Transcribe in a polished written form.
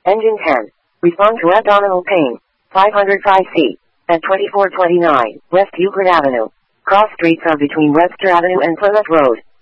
Engine 10. Respond to abdominal pain. 505C. At 2429 West Euclid Avenue. Cross streets are between Webster Avenue and Plymouth Road.